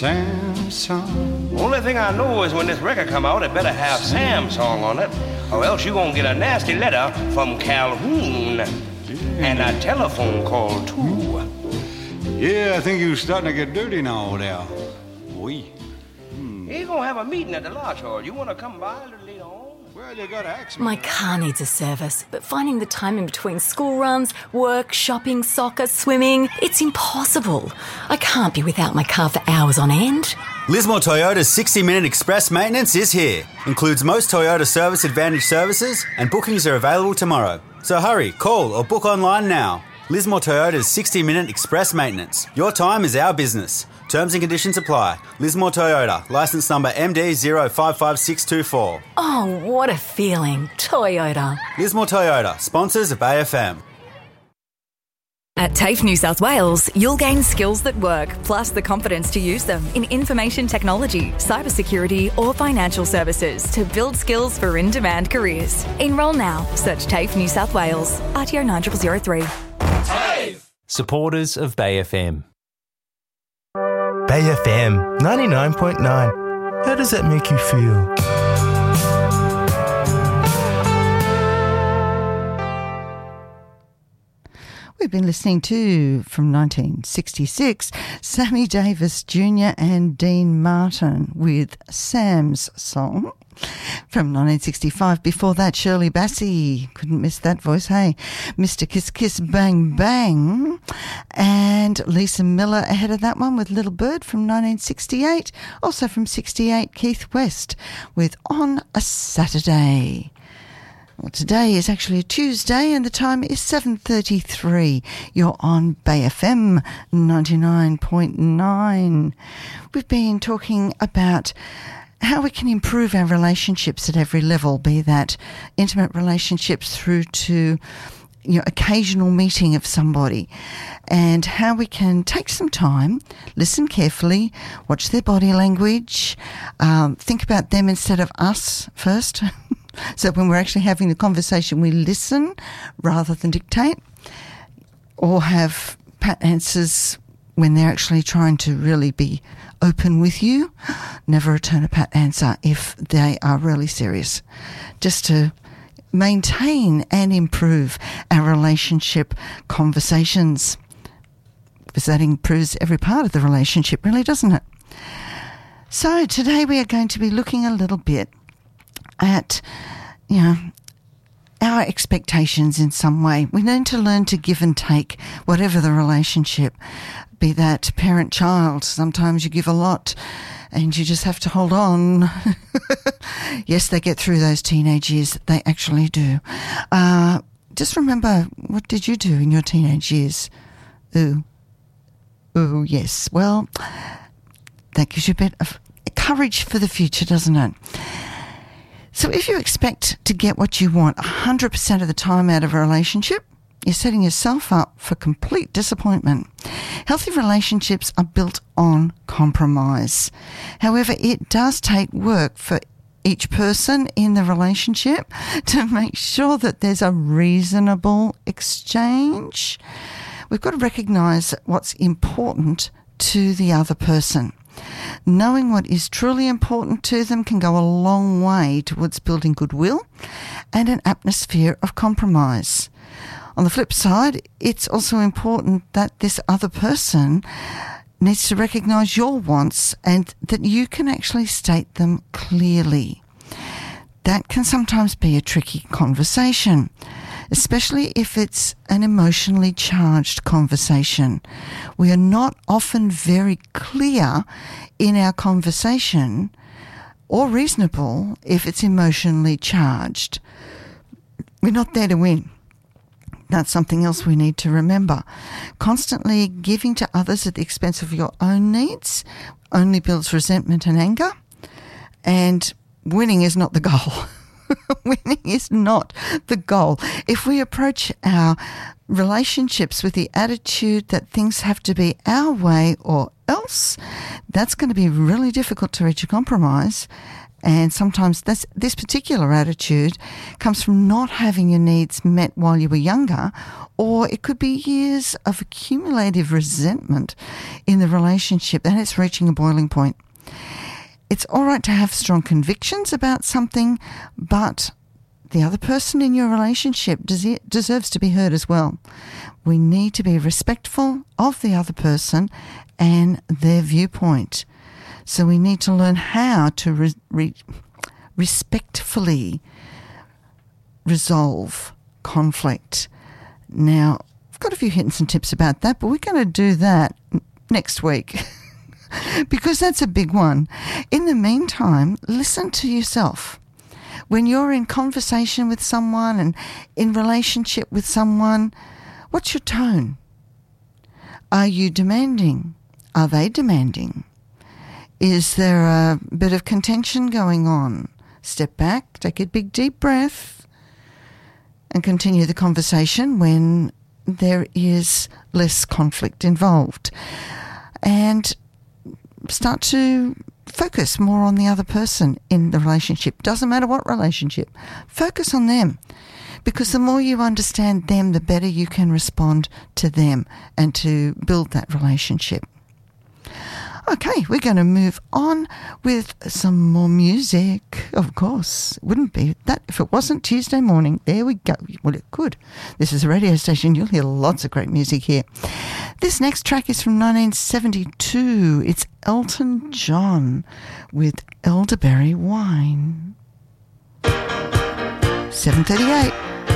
Samsung. Only thing I know is when this record come out, it better have Sam's song on it, or else you gonna get a nasty letter from Calhoun and a telephone call too. Yeah, I think you're starting to get dirty now there. Oui. He's gonna have a meeting at the lodge hall. You wanna come by a little later on? Well, you gotta ask me. My car needs a service, but finding the time in between school runs, work, shopping, soccer, swimming, it's impossible. I can't be without my car for hours on end. Lismore Toyota's 60-minute express maintenance is here. Includes most Toyota Service Advantage services, and bookings are available tomorrow. So hurry, call or book online now. Lismore Toyota's 60-minute express maintenance. Your time is our business. Terms and conditions apply. Lismore Toyota, licence number MD055624. Oh, what a feeling. Toyota. Lismore Toyota, sponsors of AFM. At TAFE New South Wales, you'll gain skills that work, plus the confidence to use them in information technology, cybersecurity or financial services to build skills for in-demand careers. Enrol now. Search TAFE New South Wales. RTO 9003. TAFE! Supporters of Bay FM. Bay FM 99.9. How does that make you feel? We've been listening to, from 1966, Sammy Davis Jr. and Dean Martin with Sam's Song. From 1965, before that, Shirley Bassey, couldn't miss that voice, hey, Mr. Kiss Kiss Bang Bang, and Lisa Miller ahead of that one with Little Bird from 1968, also from 68, Keith West with On a Saturday. Well, today is actually a Tuesday and the time is 7:33. You're on Bay FM 99.9. We've been talking about how we can improve our relationships at every level, be that intimate relationships through to occasional meeting of somebody, and how we can take some time, listen carefully, watch their body language, think about them instead of us first. So when we're actually having the conversation, we listen rather than dictate, or have pat answers when they're actually trying to really be open with you. Never return a pat answer if they are really serious. Just to maintain and improve our relationship conversations, because that improves every part of the relationship, really, doesn't it? So today we are going to be looking a little bit at, our expectations in some way. We need to learn to give and take, whatever the relationship, be that parent-child. Sometimes you give a lot and you just have to hold on. Yes, they get through those teenage years. They actually do. Just remember, what did you do in your teenage years? Ooh, yes. Well, that gives you a bit of courage for the future, doesn't it? So if you expect to get what you want 100% of the time out of a relationship, you're setting yourself up for complete disappointment. Healthy relationships are built on compromise. However, it does take work for each person in the relationship to make sure that there's a reasonable exchange. We've got to recognise what's important to the other person. Knowing what is truly important to them can go a long way towards building goodwill and an atmosphere of compromise. On the flip side, it's also important that this other person needs to recognise your wants and that you can actually state them clearly. That can sometimes be a tricky conversation, especially if it's an emotionally charged conversation. We are not often very clear in our conversation, or reasonable if it's emotionally charged. We're not there to win. That's something else we need to remember. Constantly giving to others at the expense of your own needs only builds resentment and anger, and winning is not the goal. Winning is not the goal. If we approach our relationships with the attitude that things have to be our way or else, that's going to be really difficult to reach a compromise, And sometimes this particular attitude comes from not having your needs met while you were younger, or it could be years of accumulative resentment in the relationship, and it's reaching a boiling point. It's all right to have strong convictions about something, but the other person in your relationship deserves to be heard as well. We need to be respectful of the other person and their viewpoint. So we need to learn how to respectfully resolve conflict. Now, I've got a few hints and tips about that, but we're going to do that next week because that's a big one. In the meantime, listen to yourself. When you're in conversation with someone and in relationship with someone, what's your tone? Are you demanding? Are they demanding? Is there a bit of contention going on? Step back, take a big deep breath, and continue the conversation when there is less conflict involved. And start to focus more on the other person in the relationship. Doesn't matter what relationship. Focus on them. Because the more you understand them, the better you can respond to them and to build that relationship. Okay, we're going to move on with some more music. Of course, it wouldn't be that if it wasn't Tuesday morning. There we go. Well, it could. This is a radio station. You'll hear lots of great music here. This next track is from 1972. It's Elton John with Elderberry Wine. 7:38.